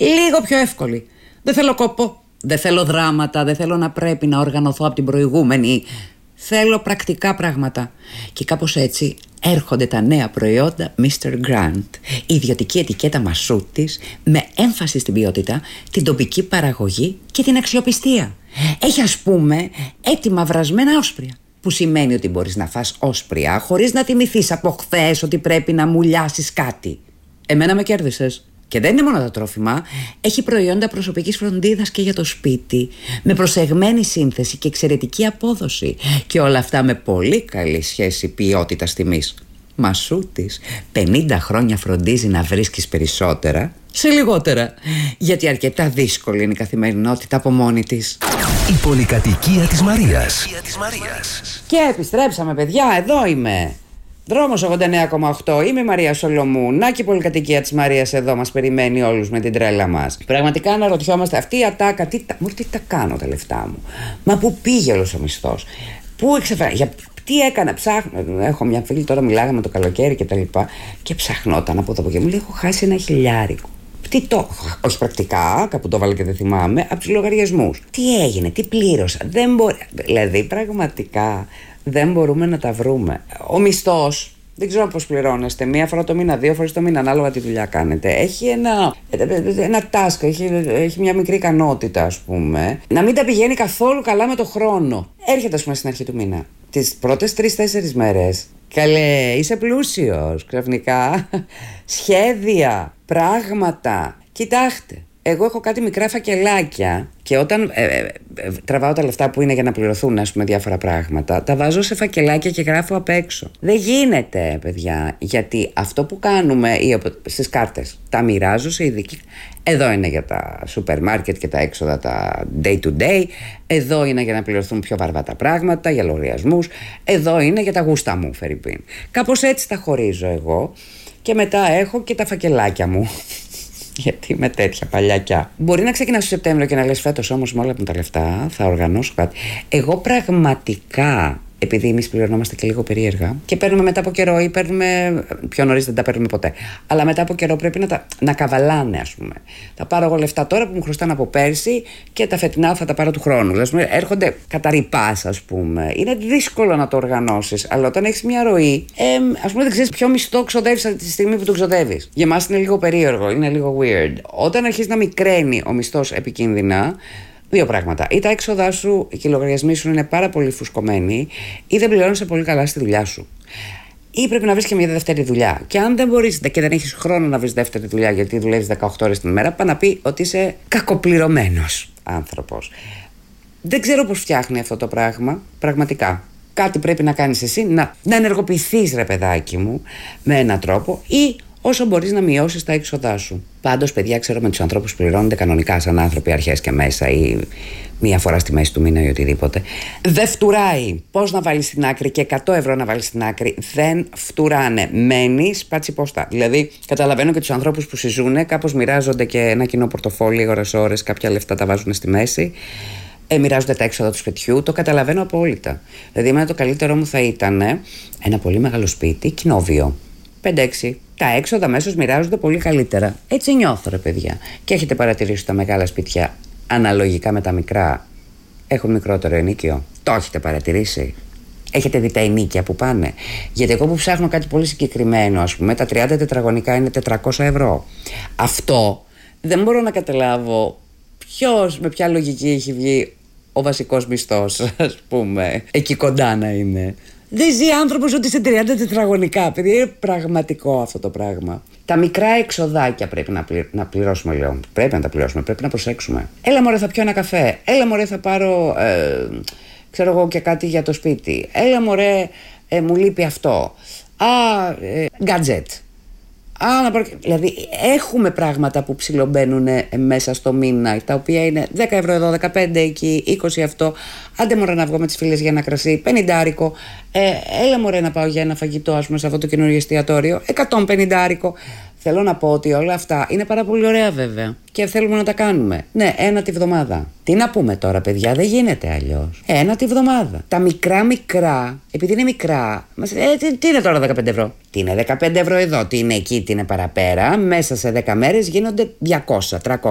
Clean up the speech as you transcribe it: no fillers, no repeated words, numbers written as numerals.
λίγο πιο εύκολη. Δεν θέλω κόπο, δεν θέλω δράματα, δεν θέλω να πρέπει να οργανωθώ από την προηγούμενη. Θέλω πρακτικά πράγματα. Και κάπως έτσι έρχονται τα νέα προϊόντα Mr. Grant. Η ιδιωτική ετικέτα Μασούτης, με έμφαση στην ποιότητα, την τοπική παραγωγή και την αξιοπιστία. Έχει, ας πούμε, έτοιμα βρασμένα όσπρια, που σημαίνει ότι μπορείς να φας όσπρια χωρίς να θυμηθείς από χθες ότι πρέπει να μουλιάσεις κάτι. Εμένα με κέρδισες. Και δεν είναι μόνο τα τρόφιμα, έχει προϊόντα προσωπικής φροντίδας και για το σπίτι, με προσεγμένη σύνθεση και εξαιρετική απόδοση. Και όλα αυτά με πολύ καλή σχέση ποιότητας-τιμής. Μασούτης 50 χρόνια φροντίζει να βρίσκεις περισσότερα σε λιγότερα. Γιατί αρκετά δύσκολη είναι η καθημερινότητα από μόνη της. Η πολυκατοικία της Μαρίας. Και επιστρέψαμε, παιδιά, εδώ είμαι. Δρόμος 89,8, είμαι η Μαρία Σολομού. Να και η πολυκατοικία της Μαρίας εδώ μας περιμένει όλους με την τρέλα μας. Πραγματικά αναρωτιόμαστε, αυτή η ατάκα, τι τα κάνω τα λεφτά μου? Μα πού πήγε όλος ο μισθός? Πού τι έκανα? Έχω μια φίλη, τώρα μιλάγαμε το καλοκαίρι και τα λοιπά, και ψαχνόταν από εδώ από εκεί. Μου λέει, έχω χάσει 1.000. Όχι πρακτικά, κάπου το βάλα και δεν θυμάμαι, από τους λογαριασμούς. Τι έγινε, τι πλήρωσα? Δεν μπορεί. Δηλαδή, πραγματικά δεν μπορούμε να τα βρούμε. Ο μισθός, δεν ξέρω πώς πληρώνεστε, μία φορά το μήνα, 2 φορές το μήνα, ανάλογα τι δουλειά κάνετε. Έχει ένα task, έχει μια μικρή ικανότητα, ας πούμε, να μην τα πηγαίνει καθόλου καλά με το χρόνο. Έρχεται, ας πούμε, στην αρχή του μήνα. Τις πρώτες 3-4 μέρες, καλέ, είσαι πλούσιος. Ξαφνικά, σχέδια, πράγματα. Κοιτάξτε, εγώ έχω κάτι μικρά φακελάκια και όταν τραβάω τα λεφτά που είναι για να πληρωθούν, ας πούμε, διάφορα πράγματα, τα βάζω σε φακελάκια και γράφω απ' έξω. Δεν γίνεται, παιδιά, γιατί αυτό που κάνουμε στις κάρτες τα μοιράζω σε ειδική. Εδώ είναι για τα σούπερ μάρκετ και τα έξοδα, τα day to day. Εδώ είναι για να πληρωθούν πιο βαρβάτα πράγματα, για λογαριασμούς. Εδώ είναι για τα γούστα μου, φερρυπίν. Κάπως έτσι τα χωρίζω εγώ και μετά έχω και τα φακελάκια μου. Γιατί με τέτοια παλιακιά. Μπορεί να ξεκινάς το Σεπτέμβριο και να λες, φέτος όμως με όλα μου τα λεφτά θα οργανώσω κάτι. Εγώ πραγματικά, επειδή εμείς πληρωνόμαστε και λίγο περίεργα και παίρνουμε μετά από καιρό, ή παίρνουμε πιο νωρίς, δεν τα παίρνουμε ποτέ, αλλά μετά από καιρό πρέπει να καβαλάνε, ας πούμε. Θα πάρω εγώ λεφτά τώρα που μου χρωστάνε από πέρσι και τα φετινά θα τα πάρω του χρόνου. Δηλαδή, έρχονται κατά ρηπάς, ας πούμε. Είναι δύσκολο να το οργανώσεις, αλλά όταν έχεις μια ροή, ας πούμε, δεν ξέρεις ποιο μισθό ξοδεύεις τη στιγμή που το ξοδεύεις. Για εμάς είναι λίγο περίεργο, είναι λίγο weird. Όταν αρχίζει να μικραίνει ο μισθός επικίνδυνα, δύο πράγματα. Ή τα έξοδά σου και οι λογαριασμοί σου είναι πάρα πολύ φουσκωμένοι, ή δεν πληρώνεσαι πολύ καλά στη δουλειά σου. Ή πρέπει να βρεις και μια δεύτερη δουλειά. Και αν δεν μπορείς και δεν έχεις χρόνο να βρεις δεύτερη δουλειά, γιατί δουλεύεις 18 ώρες την ημέρα, πάει να πει ότι είσαι κακοπληρωμένος άνθρωπος. Δεν ξέρω πώς φτιάχνει αυτό το πράγμα, πραγματικά. Κάτι πρέπει να κάνεις εσύ, να ενεργοποιηθείς, ρε παιδάκι μου, με έναν τρόπο, ή όσο μπορείς να μειώσεις τα έξοδά σου. Πάντως, παιδιά, ξέρω με τους ανθρώπους που πληρώνονται κανονικά σαν άνθρωποι αρχές και μέσα, ή μία φορά στη μέση του μήνα ή οτιδήποτε. Δεν φτουράει. Πώς να βάλεις στην άκρη και 100 ευρώ να βάλεις στην άκρη, δεν φτουράνε. Μένεις πατσιπόστα. Δηλαδή, καταλαβαίνω και τους ανθρώπους που συζούνε, κάπως μοιράζονται και ένα κοινό πορτοφόλι, ώρες-ώρες, κάποια λεφτά τα βάζουν στη μέση. Μοιράζονται τα έξοδα του σπιτιού, το καταλαβαίνω απόλυτα. Δηλαδή, εμένα το καλύτερο μου θα ήταν ένα πολύ μεγάλο σπίτι, κοινόβιο. 5-6. Τα έξοδα αμέσως μοιράζονται πολύ καλύτερα. Έτσι νιώθω, ρε παιδιά. Και έχετε παρατηρήσει ότι τα μεγάλα σπίτια, αναλογικά με τα μικρά, έχουν μικρότερο ενοίκιο? Το έχετε παρατηρήσει? Έχετε δει τα ενοίκια που πάνε? Γιατί εγώ που ψάχνω κάτι πολύ συγκεκριμένο, ας πούμε, τα 30 τετραγωνικά είναι 400 ευρώ. Αυτό δεν μπορώ να καταλάβω ποιος, με ποια λογική έχει βγει ο βασικός μισθός, ας πούμε, εκεί κοντά να είναι. Δεν ζει άνθρωπος ότι σε 30 τετραγωνικά. Παιδιά, είναι πραγματικό αυτό το πράγμα. Τα μικρά εξοδάκια πρέπει να πληρώσουμε, λέω. Πρέπει να τα πληρώσουμε, πρέπει να προσέξουμε. Έλα μωρέ, θα πιω ένα καφέ. Έλα μωρέ, θα πάρω, ξέρω εγώ, και κάτι για το σπίτι. Έλα μωρέ, μου λείπει αυτό. Gadget. Δηλαδή, έχουμε πράγματα που ψιλομπαίνουν μέσα στο μήνα, τα οποία είναι 10 ευρώ εδώ, 15 εκεί, 20 αυτό. Άντε μωρέ να βγω με τις φίλες για ένα κρασί, 50. Έλα μωρέ να πάω για ένα φαγητό, ας πούμε, σε αυτό το καινούργιο εστιατόριο, 150. Θέλω να πω ότι όλα αυτά είναι πάρα πολύ ωραία, βέβαια. Και θέλουμε να τα κάνουμε. Ναι, ένα τη βδομάδα. Τι να πούμε τώρα, παιδιά, δεν γίνεται αλλιώς. Ένα τη βδομάδα. Τα μικρά, επειδή είναι μικρά, τι είναι τώρα 15 ευρώ? Τι είναι 15 ευρώ εδώ, τι είναι εκεί, τι είναι παραπέρα. Μέσα σε 10 μέρες γίνονται 200, 300.